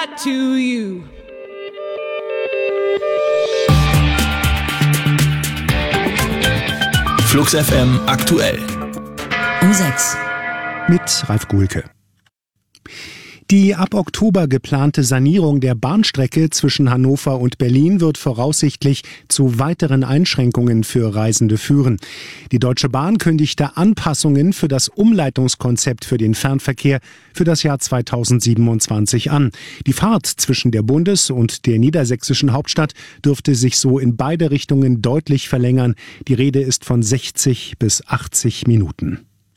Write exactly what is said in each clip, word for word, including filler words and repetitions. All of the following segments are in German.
to you. Flux F M aktuell. Um sechs. Mit Ralf Guhlke. Die ab Oktober geplante Sanierung der Bahnstrecke zwischen Hannover und Berlin wird voraussichtlich zu weiteren Einschränkungen für Reisende führen. Die Deutsche Bahn kündigte Anpassungen für das Umleitungskonzept für den Fernverkehr für das Jahr zweitausendsiebenundzwanzig an. Die Fahrt zwischen der Bundes- und der niedersächsischen Hauptstadt dürfte sich so in beide Richtungen deutlich verlängern. Die Rede ist von sechzig bis achtzig Minuten.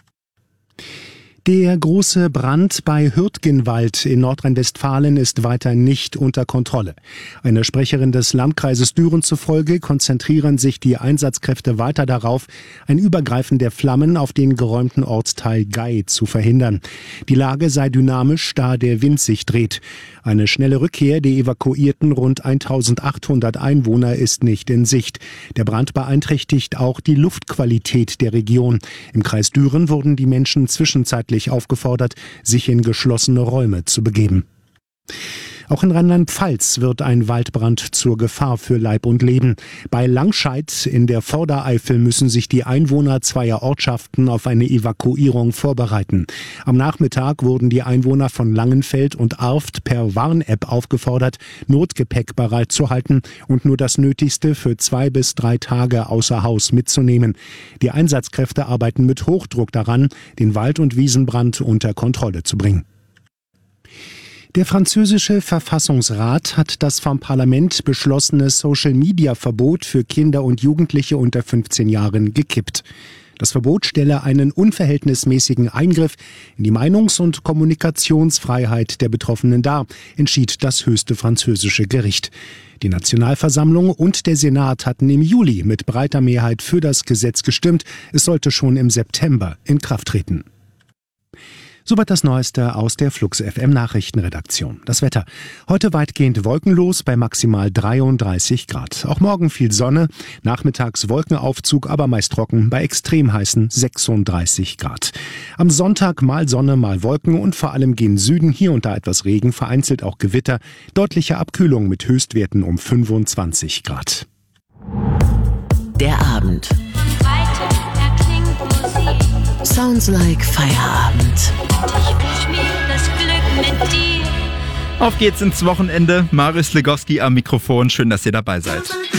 Der große Brand bei Hürtgenwald in Nordrhein-Westfalen ist weiter nicht unter Kontrolle. Einer Sprecherin des Landkreises Düren zufolge konzentrieren sich die Einsatzkräfte weiter darauf, ein Übergreifen der Flammen auf den geräumten Ortsteil Gei zu verhindern. Die Lage sei dynamisch, da der Wind sich dreht. Eine schnelle Rückkehr der evakuierten rund eintausendachthundert Einwohner ist nicht in Sicht. Der Brand beeinträchtigt auch die Luftqualität der Region. Im Kreis Düren wurden die Menschen zwischenzeitlich aufgefordert, sich in geschlossene Räume zu begeben. Auch in Rheinland-Pfalz wird ein Waldbrand zur Gefahr für Leib und Leben. Bei Langscheid in der Vordereifel müssen sich die Einwohner zweier Ortschaften auf eine Evakuierung vorbereiten. Am Nachmittag wurden die Einwohner von Langenfeld und Arft per Warn-App aufgefordert, Notgepäck bereitzuhalten und nur das Nötigste für zwei bis drei Tage außer Haus mitzunehmen. Die Einsatzkräfte arbeiten mit Hochdruck daran, den Wald- und Wiesenbrand unter Kontrolle zu bringen. Der französische Verfassungsrat hat das vom Parlament beschlossene Social-Media-Verbot für Kinder und Jugendliche unter fünfzehn Jahren gekippt. Das Verbot stelle einen unverhältnismäßigen Eingriff in die Meinungs- und Kommunikationsfreiheit der Betroffenen dar, entschied das höchste französische Gericht. Die Nationalversammlung und der Senat hatten im Juli mit breiter Mehrheit für das Gesetz gestimmt. Es sollte schon im September in Kraft treten. Soweit das Neueste aus der Flux F M Nachrichtenredaktion. Das Wetter. Heute weitgehend wolkenlos bei maximal dreiunddreißig Grad. Auch morgen viel Sonne, nachmittags Wolkenaufzug, aber meist trocken bei extrem heißen sechsunddreißig Grad. Am Sonntag mal Sonne, mal Wolken und vor allem gen Süden hier und da etwas Regen, vereinzelt auch Gewitter. Deutliche Abkühlung mit Höchstwerten um fünfundzwanzig Grad. Der Abend. Sounds like Feierabend. Ich wünsch mir das Glück mit dir. Auf geht's ins Wochenende. Marius Legowski am Mikrofon. Schön, dass ihr dabei seid.